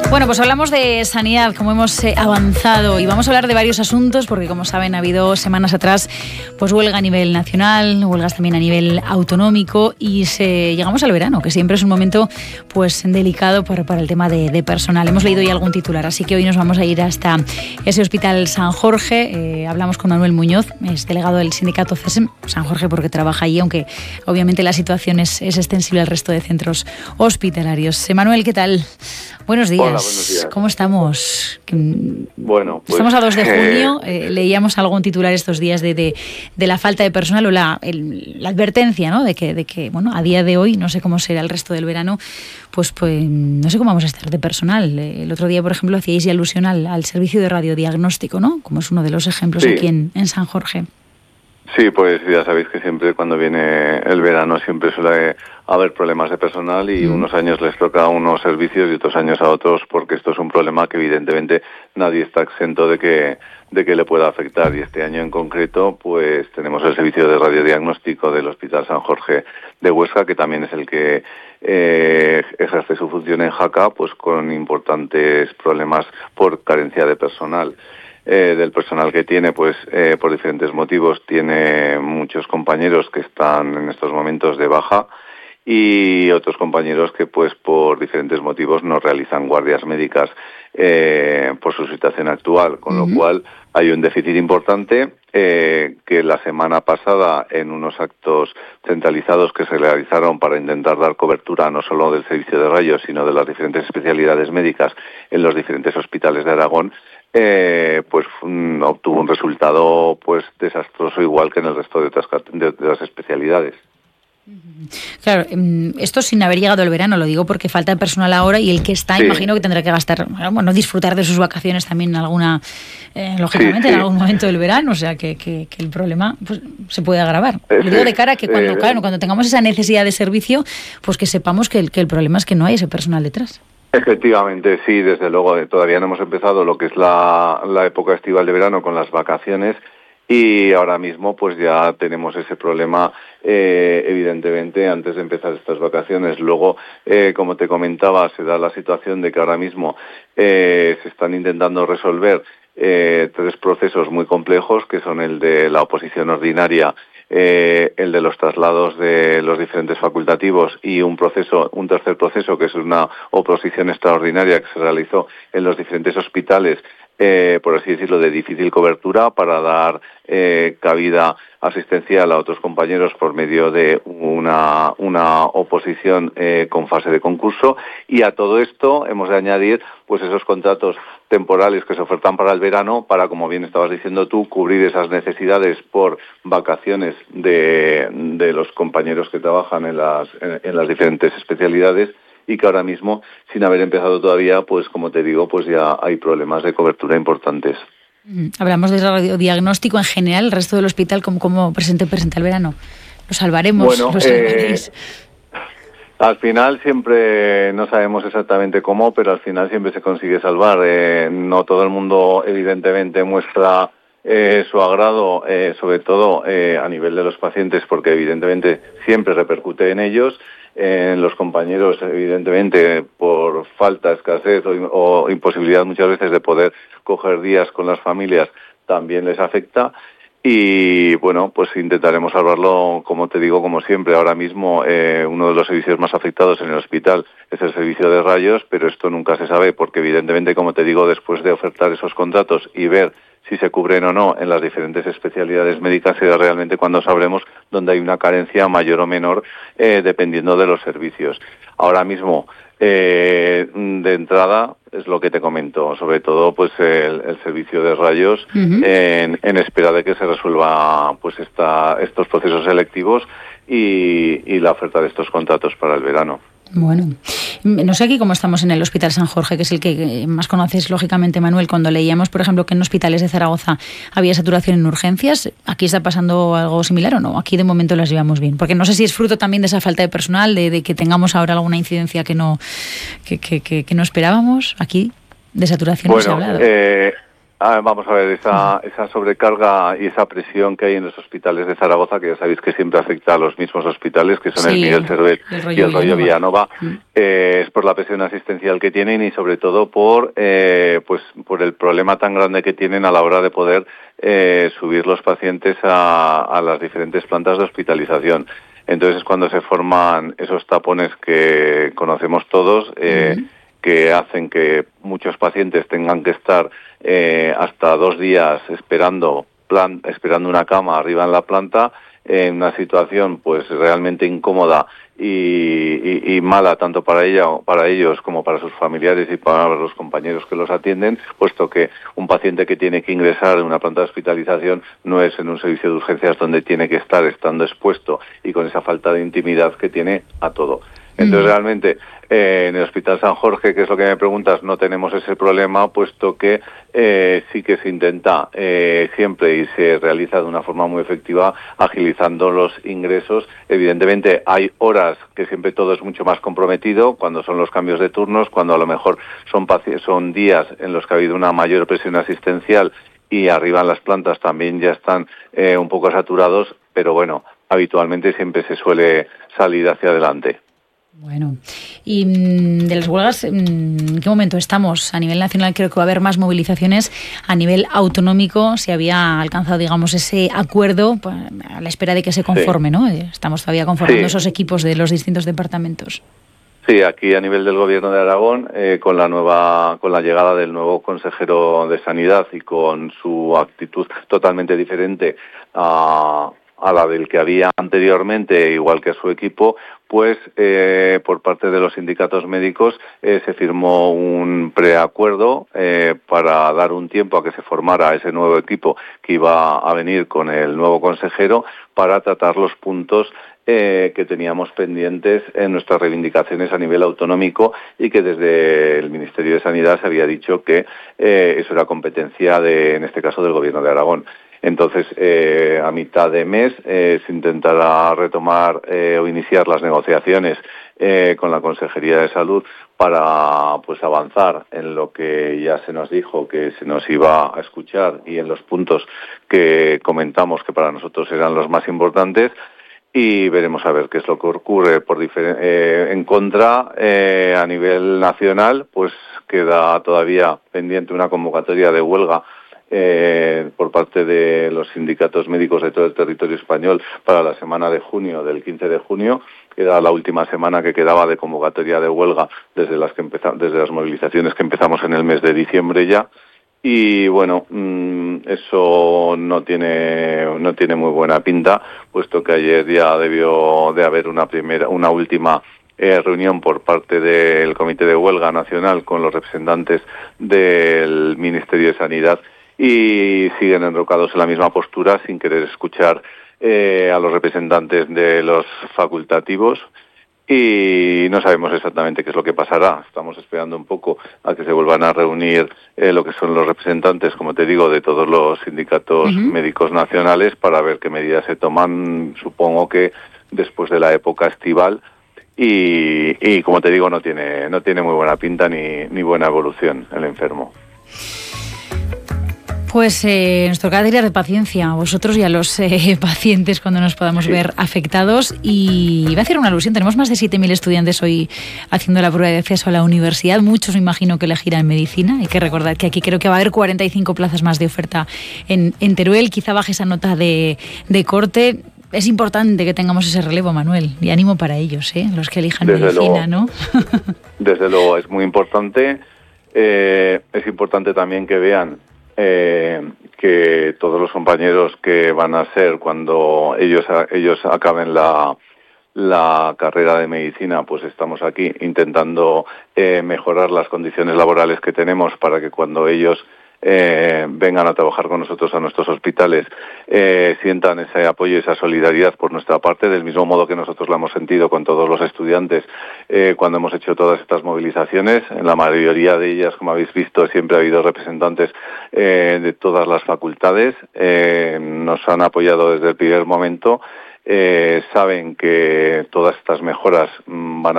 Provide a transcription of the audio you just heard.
Bueno, pues hablamos de sanidad, como hemos avanzado, y vamos a hablar de varios asuntos, porque como saben ha habido semanas atrás pues huelga a nivel nacional, huelgas también a nivel autonómico, y llegamos al verano, que siempre es un momento pues delicado para el tema de personal. Hemos leído ya algún titular, así que hoy nos vamos a ir hasta ese Hospital San Jorge. Hablamos con Manuel Muñoz, es delegado del sindicato CESEM San Jorge, porque trabaja allí, aunque obviamente la situación es extensible al resto de centros hospitalarios. Manuel, ¿qué tal? Buenos días. Hola, buenos días. ¿Cómo estamos? Bueno, pues, estamos a 2 de junio. Leíamos algún titular estos días de la falta de personal o la advertencia, ¿no? de que bueno, a día de hoy, no sé cómo será el resto del verano, pues no sé cómo vamos a estar de personal. El otro día, por ejemplo, hacíais alusión al servicio de radiodiagnóstico, ¿no? Como es uno de los ejemplos aquí en San Jorge. Sí, pues ya sabéis que siempre cuando viene el verano siempre suele haber problemas de personal, y unos años les toca a unos servicios y otros años a otros, porque esto es un problema que evidentemente nadie está exento de que le pueda afectar. Y este año en concreto pues tenemos el servicio de radiodiagnóstico del Hospital San Jorge de Huesca, que también es el que ejerce su función en Jaca, pues con importantes problemas por carencia de personal. Del personal que tiene, pues por diferentes motivos, tiene muchos compañeros que están en estos momentos de baja, y otros compañeros que pues por diferentes motivos no realizan guardias médicas por su situación actual, con lo cual hay un déficit importante que la semana pasada, en unos actos centralizados que se realizaron para intentar dar cobertura no solo del servicio de rayos, sino de las diferentes especialidades médicas en los diferentes hospitales de Aragón, pues obtuvo un resultado pues desastroso, igual que en el resto de otras especialidades. Claro, esto sin haber llegado el verano, lo digo porque falta personal ahora, y el que está, imagino que tendrá que gastar, bueno, disfrutar de sus vacaciones también lógicamente en algún momento del verano, o sea que el problema pues se puede agravar. Lo digo de cara a que cuando tengamos esa necesidad de servicio, pues que sepamos que el problema es que no hay ese personal detrás. Efectivamente, sí, desde luego, todavía no hemos empezado lo que es la época estival de verano con las vacaciones, y ahora mismo pues ya tenemos ese problema evidentemente antes de empezar estas vacaciones. Luego, como te comentaba, se da la situación de que ahora mismo se están intentando resolver 3 procesos muy complejos, que son el de la oposición ordinaria, el de los traslados de los diferentes facultativos, y un tercer proceso que es una oposición extraordinaria que se realizó en los diferentes hospitales, por así decirlo, de difícil cobertura, para dar cabida asistencial a otros compañeros por medio de una oposición con fase de concurso. Y a todo esto hemos de añadir pues esos contratos temporales que se ofertan para el verano, para, como bien estabas diciendo tú, cubrir esas necesidades por vacaciones de los compañeros que trabajan en las diferentes especialidades, y que ahora mismo, sin haber empezado todavía, pues como te digo, pues ya hay problemas de cobertura importantes. Hablamos de radiodiagnóstico en general. El resto del hospital, ¿cómo presenta el verano? ¿Lo salvaremos? Bueno, ¿Lo salvaréis? Al final siempre no sabemos exactamente cómo, pero al final siempre se consigue salvar. No todo el mundo evidentemente muestra su agrado, sobre todo a nivel de los pacientes, porque evidentemente siempre repercute en ellos. En los compañeros, evidentemente, por falta, escasez o imposibilidad muchas veces de poder coger días con las familias, también les afecta. Y bueno, pues intentaremos salvarlo, como te digo, como siempre. Ahora mismo uno de los servicios más afectados en el hospital es el servicio de rayos, pero esto nunca se sabe, porque evidentemente, como te digo, después de ofertar esos contratos y ver si se cubren o no en las diferentes especialidades médicas, será realmente cuando sabremos dónde hay una carencia mayor o menor, dependiendo de los servicios. Ahora mismo, de entrada, es lo que te comento, sobre todo pues el servicio de rayos, en espera de que se resuelva pues estos procesos selectivos y la oferta de estos contratos para el verano. Bueno, no sé aquí cómo estamos en el Hospital San Jorge, que es el que más conoces, lógicamente, Manuel. Cuando leíamos, por ejemplo, que en hospitales de Zaragoza había saturación en urgencias, ¿aquí está pasando algo similar o no? Aquí de momento las llevamos bien, porque no sé si es fruto también de esa falta de personal, de que tengamos ahora alguna incidencia que no esperábamos. Aquí de saturación no se ha hablado. Vamos a ver, esa sobrecarga y esa presión que hay en los hospitales de Zaragoza, que ya sabéis que siempre afecta a los mismos hospitales, que son el Miguel Servet y el Rollo Villanova, es por la presión asistencial que tienen y sobre todo por el problema tan grande que tienen a la hora de poder subir los pacientes a las diferentes plantas de hospitalización. Entonces es cuando se forman esos tapones que conocemos todos, que hacen que muchos pacientes tengan que estar hasta 2 días esperando una cama arriba en la planta, en una situación pues realmente incómoda y mala tanto para ellos como para sus familiares y para los compañeros que los atienden, puesto que un paciente que tiene que ingresar en una planta de hospitalización no es en un servicio de urgencias donde tiene que estar estando expuesto y con esa falta de intimidad que tiene a todo. Entonces realmente en el Hospital San Jorge, que es lo que me preguntas, no tenemos ese problema, puesto que sí que se intenta siempre y se realiza de una forma muy efectiva agilizando los ingresos. Evidentemente hay horas que siempre todo es mucho más comprometido, cuando son los cambios de turnos, cuando a lo mejor son días en los que ha habido una mayor presión asistencial y arriba en las plantas también ya están un poco saturados, pero bueno, habitualmente siempre se suele salir hacia adelante. Bueno, y de las huelgas, ¿en qué momento estamos? A nivel nacional creo que va a haber más movilizaciones. A nivel autonómico se había alcanzado, digamos, ese acuerdo pues, a la espera de que se conforme, ¿no? Estamos todavía conformando esos equipos de los distintos departamentos. Sí, aquí a nivel del Gobierno de Aragón, con la llegada del nuevo consejero de Sanidad y con su actitud totalmente diferente a la del que había anteriormente, igual que a su equipo, pues por parte de los sindicatos médicos se firmó un preacuerdo para dar un tiempo a que se formara ese nuevo equipo que iba a venir con el nuevo consejero para tratar los puntos que teníamos pendientes en nuestras reivindicaciones a nivel autonómico y que desde el Ministerio de Sanidad se había dicho que eso era competencia en este caso, del Gobierno de Aragón. Entonces, a mitad de mes se intentará retomar o iniciar las negociaciones con la Consejería de Salud para pues avanzar en lo que ya se nos dijo que se nos iba a escuchar y en los puntos que comentamos que para nosotros eran los más importantes. Y veremos a ver qué es lo que ocurre en contra. A nivel nacional, pues queda todavía pendiente una convocatoria de huelga por parte de los sindicatos médicos de todo el territorio español para la semana de junio, del 15 de junio, que era la última semana que quedaba de convocatoria de huelga desde las movilizaciones que empezamos en el mes de diciembre ya. Y bueno, eso no tiene muy buena pinta, puesto que ayer ya debió de haber una última reunión por parte del Comité de Huelga Nacional con los representantes del Ministerio de Sanidad y siguen enrocados en la misma postura sin querer escuchar a los representantes de los facultativos. Y no sabemos exactamente qué es lo que pasará. Estamos esperando un poco a que se vuelvan a reunir lo que son los representantes, como te digo, de todos los sindicatos médicos nacionales para ver qué medidas se toman, supongo que después de la época estival. Y como te digo, no tiene muy buena pinta ni buena evolución el enfermo. Pues nos toca de paciencia a vosotros y a los pacientes cuando nos podamos ver afectados. Y iba a hacer una alusión, tenemos más de 7.000 estudiantes hoy haciendo la prueba de acceso a la universidad. Muchos me imagino que elegirán medicina. Hay que recordar que aquí creo que va a haber 45 plazas más de oferta en Teruel. Quizá baje esa nota de corte. Es importante que tengamos ese relevo, Manuel, y ánimo para ellos, los que elijan medicina, ¿no? Desde luego, es muy importante. Es importante también que vean que todos los compañeros que van a ser cuando ellos acaben la carrera de medicina, pues estamos aquí intentando mejorar las condiciones laborales que tenemos para que cuando ellos vengan a trabajar con nosotros a nuestros hospitales sientan ese apoyo y esa solidaridad por nuestra parte, del mismo modo que nosotros la hemos sentido con todos los estudiantes cuando hemos hecho todas estas movilizaciones. En la mayoría de ellas, como habéis visto, siempre ha habido representantes de todas las facultades, nos han apoyado desde el primer momento. Saben que todas estas mejoras van